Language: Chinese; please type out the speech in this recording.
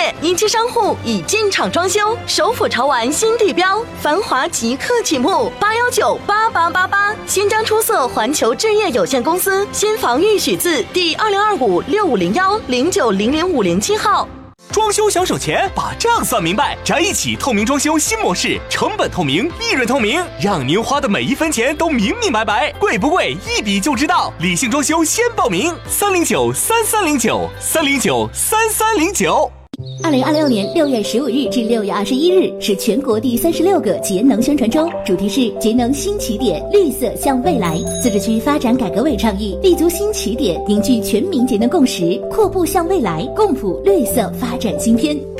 业，一期商户已进场装修，首府潮玩新地标，繁华即刻启幕，8198888，新疆出色环球置业有限公司，新房预许字第20256501090057号。 装修想省钱，把账算明白，宅一起透明装修新模式，成本透明，利润透明，让您花的每一分钱都明明白白，贵不贵一比就知道。理性装修先报名，3093309，3093309。 2026年6月15日至6月21日是全国第36个节能宣传周，主题是节能新起点，绿色向未来。自治区发展改革委倡议立足新起点，凝聚全民节能共识，阔步向未来，共谱绿色发展新篇。